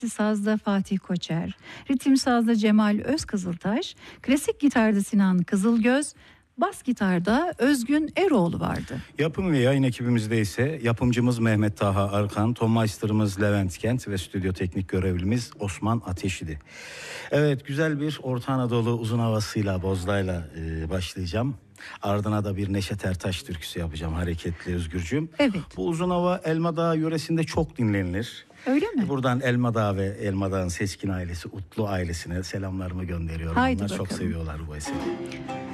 Sazda Fatih Koçer, ritim sazda Cemal Özkızıltaş, klasik gitarda Sinan Kızılgöz, bas gitarda Özgün Eroğlu vardı. Yapım ve yayın ekibimizde ise yapımcımız Mehmet Taha Arkan, ton master'ımız Levent Kent ve stüdyo teknik görevlimiz Osman Ateşidi. Evet, güzel bir Orta Anadolu uzun havasıyla, Bozdağ'la başlayacağım. Ardına da bir Neşet Ertaş türküsü yapacağım, hareketli Özgürcüğüm. Evet. Bu uzun hava Elmadağ yöresinde çok dinlenilir. Öyle mi? Buradan Elmadağ ve Elmadağ'ın Seçkin ailesi, Utlu ailesine selamlarımı gönderiyorum. Haydi Onlar bakalım. çok seviyorlar bu eseri.